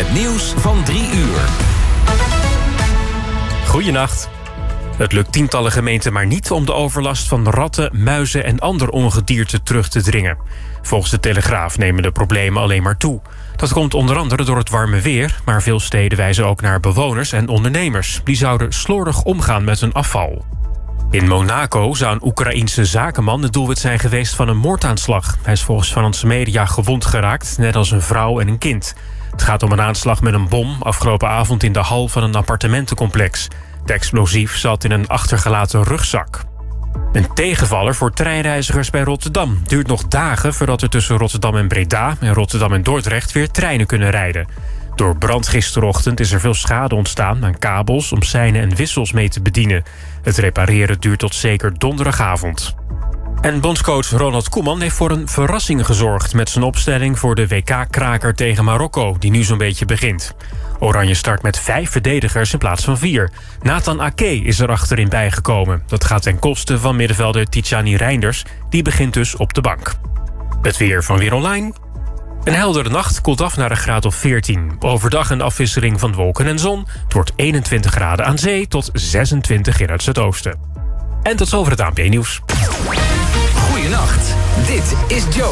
Het nieuws van 3 uur. Goeienacht. Het lukt tientallen gemeenten maar niet om de overlast van ratten, muizen en ander ongedierte terug te dringen. Volgens de Telegraaf nemen de problemen alleen maar toe. Dat komt onder andere door het warme weer, maar veel steden wijzen ook naar bewoners en ondernemers. Die zouden slordig omgaan met hun afval. In Monaco zou een Oekraïense zakenman het doelwit zijn geweest van een moordaanslag. Hij is volgens Franse media gewond geraakt, net als een vrouw en een kind. Het gaat om een aanslag met een bom afgelopen avond in de hal van een appartementencomplex. De explosief zat in een achtergelaten rugzak. Een tegenvaller voor treinreizigers bij Rotterdam. Duurt nog dagen voordat er tussen Rotterdam en Breda en Rotterdam en Dordrecht weer treinen kunnen rijden. Door brand gisterochtend is er veel schade ontstaan aan kabels om seinen en wissels mee te bedienen. Het repareren duurt tot zeker donderdagavond. En bondscoach Ronald Koeman heeft voor een verrassing gezorgd met zijn opstelling voor de WK-kraker tegen Marokko, die nu zo'n beetje begint. Oranje start met 5 verdedigers in plaats van 4. Nathan Ake is er achterin bijgekomen. Dat gaat ten koste van middenvelder Tijani Reinders, die begint dus op de bank. Het weer van Weer Online. Een heldere nacht koelt af naar een graad of 14. Overdag een afwisseling van wolken en zon. Het wordt 21 graden aan zee tot 26 in het zuidoosten. En tot zover het ANP-nieuws. Goeienacht, dit is Joe.